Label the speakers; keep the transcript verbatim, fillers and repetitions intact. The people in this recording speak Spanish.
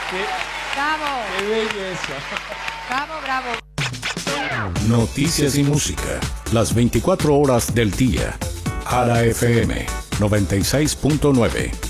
Speaker 1: Qué,
Speaker 2: Bravo.
Speaker 1: qué belleza.
Speaker 2: Bravo, bravo.
Speaker 3: Noticias y música, las veinticuatro horas del día. Jara F M noventa y seis punto nueve.